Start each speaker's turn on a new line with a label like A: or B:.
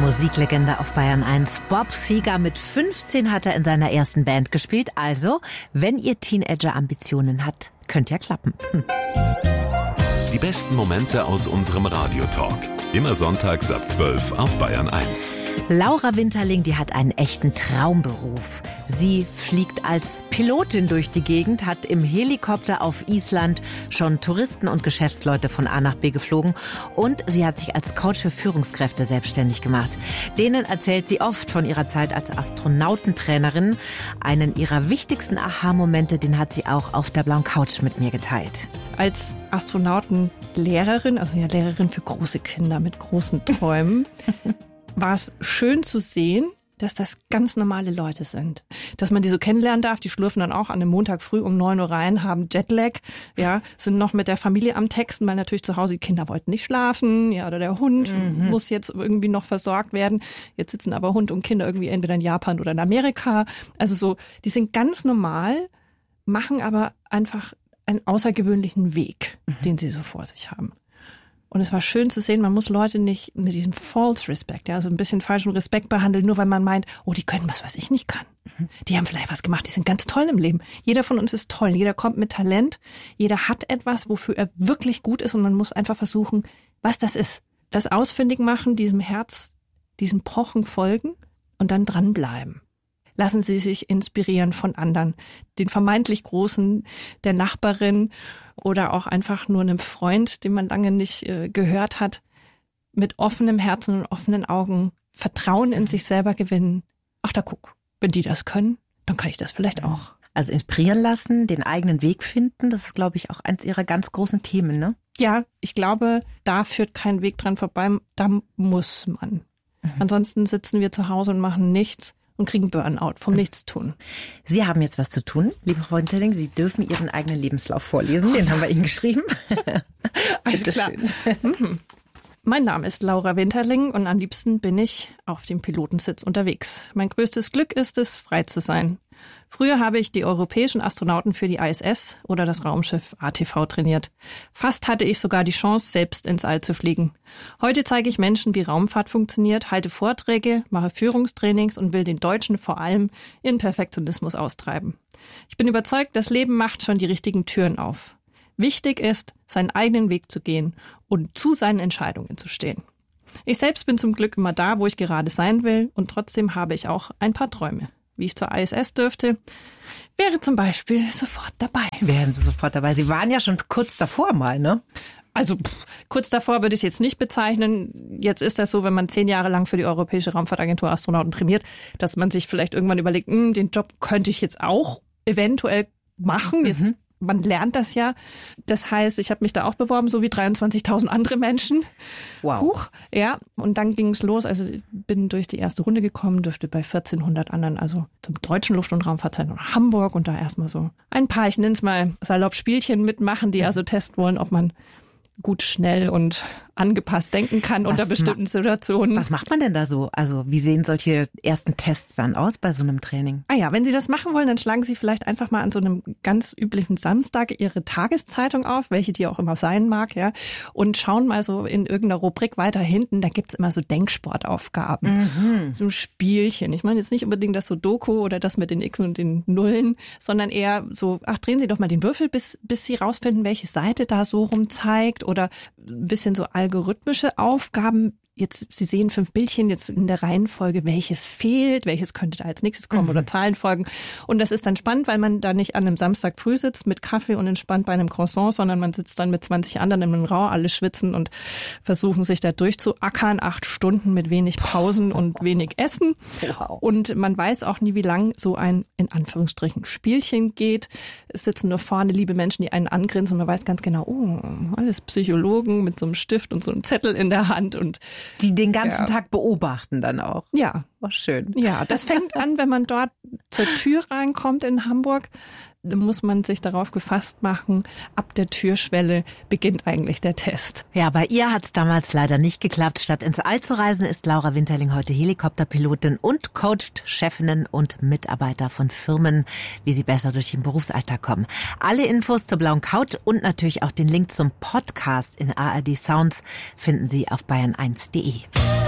A: Musiklegende auf Bayern 1. Bob Seger, mit 15 hat er in seiner ersten Band gespielt. Also, wenn ihr Teenager-Ambitionen habt, könnt ja klappen.
B: Die besten Momente aus unserem Radiotalk. Immer sonntags ab 12 auf Bayern 1.
A: Laura Winterling, die hat einen echten Traumberuf. Sie fliegt als Pilotin durch die Gegend, hat im Helikopter auf Island schon Touristen und Geschäftsleute von A nach B geflogen und sie hat sich als Coach für Führungskräfte selbstständig gemacht. Denen erzählt sie oft von ihrer Zeit als Astronautentrainerin. Einen ihrer wichtigsten Aha-Momente, den hat sie auch auf der blauen Couch mit mir geteilt.
C: Als Astronautenlehrerin, also ja Lehrerin für große Kinder mit großen Träumen, war es schön zu sehen, dass das ganz normale Leute sind. Dass man die so kennenlernen darf, die schlürfen dann auch an einem Montag früh um 9 Uhr rein, haben Jetlag, ja, sind noch mit der Familie am Texten, weil natürlich zu Hause die Kinder wollten nicht schlafen, ja, oder der Hund muss jetzt irgendwie noch versorgt werden. Jetzt sitzen aber Hund und Kinder irgendwie entweder in Japan oder in Amerika. Also so, die sind ganz normal, machen aber einfach einen außergewöhnlichen Weg, den sie so vor sich haben. Und es war schön zu sehen, man muss Leute nicht mit diesem False Respect, ja, also ein bisschen falschen Respekt behandeln, nur weil man meint, oh, die können was ich nicht kann. Die haben vielleicht was gemacht, die sind ganz toll im Leben. Jeder von uns ist toll, jeder kommt mit Talent, jeder hat etwas, wofür er wirklich gut ist und man muss einfach versuchen, was das ist. Das ausfindig machen, diesem Herz, diesem Pochen folgen und dann dranbleiben. Lassen Sie sich inspirieren von anderen, den vermeintlich Großen, der Nachbarin oder auch einfach nur einem Freund, den man lange nicht gehört hat. Mit offenem Herzen und offenen Augen Vertrauen in sich selber gewinnen. Ach, da guck, wenn die das können, dann kann ich das vielleicht auch.
A: Also inspirieren lassen, den eigenen Weg finden, das ist, glaube ich, auch eins Ihrer ganz großen Themen, ne?
C: Ja, ich glaube, da führt kein Weg dran vorbei, da muss man. Ansonsten sitzen wir zu Hause und machen nichts. Und kriegen Burnout vom Nichtstun.
A: Sie haben jetzt was zu tun, liebe Frau Winterling. Sie dürfen Ihren eigenen Lebenslauf vorlesen. Den haben wir Ihnen geschrieben.
C: Alles klar. Mein Name ist Laura Winterling und am liebsten bin ich auf dem Pilotensitz unterwegs. Mein größtes Glück ist es, frei zu sein. Früher habe ich die europäischen Astronauten für die ISS oder das Raumschiff ATV trainiert. Fast hatte ich sogar die Chance, selbst ins All zu fliegen. Heute zeige ich Menschen, wie Raumfahrt funktioniert, halte Vorträge, mache Führungstrainings und will den Deutschen vor allem ihren Perfektionismus austreiben. Ich bin überzeugt, das Leben macht schon die richtigen Türen auf. Wichtig ist, seinen eigenen Weg zu gehen und zu seinen Entscheidungen zu stehen. Ich selbst bin zum Glück immer da, wo ich gerade sein will und trotzdem habe ich auch ein paar Träume. Wie ich zur ISS dürfte, wäre zum Beispiel sofort dabei.
A: Wären Sie sofort dabei? Sie waren ja schon kurz davor mal, ne?
C: Also kurz davor würde ich es jetzt nicht bezeichnen. Jetzt ist das so, wenn man 10 Jahre lang für die Europäische Raumfahrtagentur Astronauten trainiert, dass man sich vielleicht irgendwann überlegt, den Job könnte ich jetzt auch eventuell machen. Jetzt man lernt das ja. Das heißt, ich habe mich da auch beworben, so wie 23.000 andere Menschen.
A: Wow.
C: Huch, ja. Und dann ging es los. Also bin durch die erste Runde gekommen, durfte bei 1400 anderen, also zum Deutschen Luft- und Raumfahrtzentrum nach Hamburg und da erstmal so ein paar, ich nenne es mal salopp Spielchen mitmachen, die also testen wollen, ob man gut, schnell und angepasst denken kann unter bestimmten Situationen.
A: Was macht man denn da so? Also wie sehen solche ersten Tests dann aus bei so einem Training?
C: Ja, wenn Sie das machen wollen, dann schlagen Sie vielleicht einfach mal an so einem ganz üblichen Samstag Ihre Tageszeitung auf, welche die auch immer sein mag, ja, und schauen mal so in irgendeiner Rubrik weiter hinten, da gibt's immer so Denksportaufgaben, so Spielchen. Ich meine jetzt nicht unbedingt das Sudoku oder das mit den Xen und den Nullen, sondern eher so, drehen Sie doch mal den Würfel, bis Sie rausfinden, welche Seite da so rum zeigt, oder ein bisschen so algorithmische Aufgaben. Jetzt, Sie sehen 5 Bildchen jetzt in der Reihenfolge, welches fehlt, welches könnte da als nächstes kommen oder Zahlenfolgen. Und das ist dann spannend, weil man da nicht an einem Samstag früh sitzt mit Kaffee und entspannt bei einem Croissant, sondern man sitzt dann mit 20 anderen in einem Raum, alle schwitzen und versuchen sich da durchzuackern, 8 Stunden mit wenig Pausen und wenig Essen. Wow. Und man weiß auch nie, wie lang so ein, in Anführungsstrichen, Spielchen geht. Es sitzen nur vorne liebe Menschen, die einen angrinsen und man weiß ganz genau, alles Psychologen mit so einem Stift und so einem Zettel in der Hand und
A: die den ganzen Tag beobachten dann auch.
C: Ja.
A: War schön.
C: Ja, das fängt an, wenn man dort zur Tür reinkommt in Hamburg. Da muss man sich darauf gefasst machen, ab der Türschwelle beginnt eigentlich der Test.
A: Ja, bei ihr hat's damals leider nicht geklappt. Statt ins All zu reisen, ist Laura Winterling heute Helikopterpilotin und coacht Chefinnen und Mitarbeiter von Firmen, wie sie besser durch den Berufsalltag kommen. Alle Infos zur blauen Couch und natürlich auch den Link zum Podcast in ARD Sounds finden Sie auf bayern1.de.